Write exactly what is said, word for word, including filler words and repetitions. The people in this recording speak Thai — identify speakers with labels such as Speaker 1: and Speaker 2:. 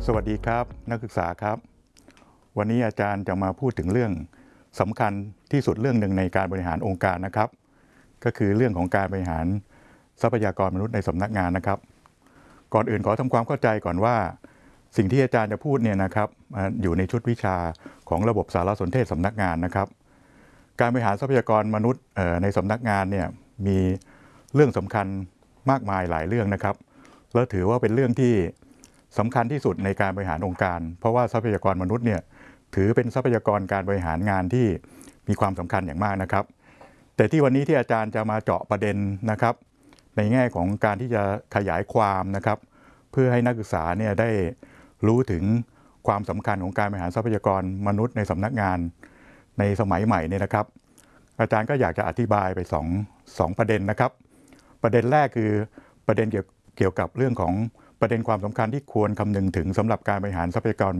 Speaker 1: สวัสดีครับนักศึกษาครับวันนี้อาจารย์จะมาพูดถึงเรื่องสำคัญที่สุดเรื่องหนึ่งในการบริหารองค์การนะครับก็คือเรื่องของการบริหารทรัพยากรมนุษย์ในสำนักงานนะครับก่อนอื่นขอทำความเข้าใจก่อนว่าสิ่งที่อาจารย์จะพูดเนี่ยนะครับอยู่ในชุดวิชาของระบบสารสนเทศสำนักงานนะครับการบริหารทรัพยากรมนุษย์ในสำนักงานเนี่ยมีเรื่องสำคัญมากมายหลายเรื่องนะครับและถือว่าเป็นเรื่องที่สำคัญที่สุดในการบริหารองค์การเพราะว่าทรัพยากรมนุษย์เนี่ยถือเป็นทรัพยากรการบริหารงานที่มีความสำคัญอย่างมากนะครับแต่ที่วันนี้ที่อาจารย์จะมาเจาะประเด็นนะครับในแง่ของการที่จะขยายความนะครับเพื่อให้นักศึกษาเนี่ยได้รู้ถึงความสำคัญของการบริหารทรัพยากรมนุษย์ในสำนักงานในสมัยใหม่เนี่ยนะครับอาจารย์ก็อยากจะอธิบายไปสองสองประเด็นนะครับประเด็นแรกคือประเด็นเกี่ยวเกี่ยวกับเรื่องของประเด็นความสำคัญที่ควรคำนึงถึงสำหรับการบริหารทรัพยากร